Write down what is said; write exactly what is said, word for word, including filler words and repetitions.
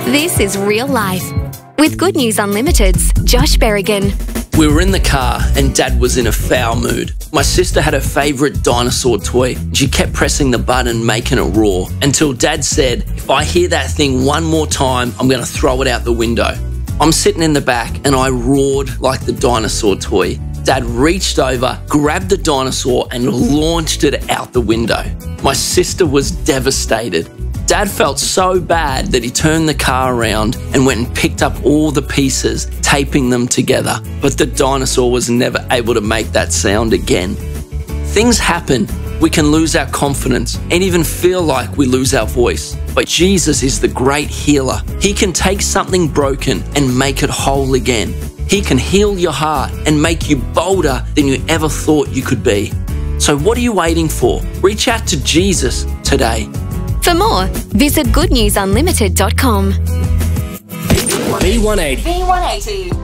This is real life. With Good News Unlimited's Josh Berrigan. We were in the car and Dad was in a foul mood. My sister had her favourite dinosaur toy. She kept pressing the button, making it roar, until Dad said, if I hear that thing one more time, I'm going to throw it out the window. I'm sitting in the back and I roared like the dinosaur toy. Dad reached over, grabbed the dinosaur and launched it out the window. My sister was devastated. Dad felt so bad that he turned the car around and went and picked up all the pieces, taping them together. But the dinosaur was never able to make that sound again. Things happen. We can lose our confidence and even feel like we lose our voice. But Jesus is the great healer. He can take something broken and make it whole again. He can heal your heart and make you bolder than you ever thought you could be. So what are you waiting for? Reach out to Jesus today. For more, visit good news unlimited dot com. B one eighty. B one eighty.